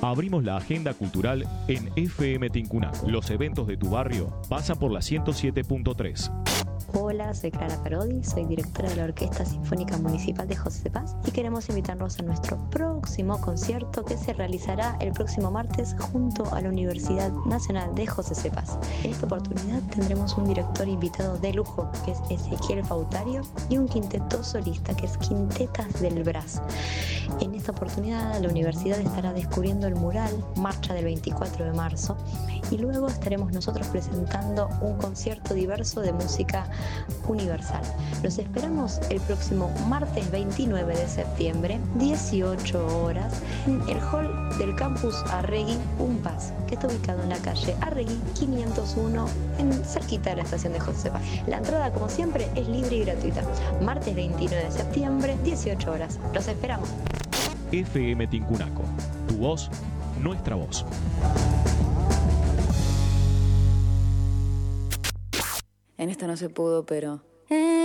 Abrimos la agenda cultural en FM Tincunaco. Los eventos de tu barrio pasan por la 107.3. Hola, soy Clara Parodi, soy directora de la Orquesta Sinfónica Municipal de José de Paz y queremos invitarlos a nuestro próximo concierto que se realizará el próximo martes junto a la Universidad Nacional de José de Paz. En esta oportunidad tendremos un director invitado de lujo que es Ezequiel Fautario y un quinteto solista que es Quintetas del Brás. En esta oportunidad la universidad estará descubriendo el mural Marcha del 24 de marzo y luego estaremos nosotros presentando un concierto diverso de música universal. Los esperamos el próximo martes 29 de septiembre, 18 horas, en el hall del campus Arregui Paz, que está ubicado en la calle Arregui 501, cerquita de la estación de José Paz. La entrada, como siempre, es libre y gratuita. Martes 29 de septiembre, 18 horas. Los esperamos. FM Tincunaco. Tu voz, nuestra voz. En esta no se pudo, pero...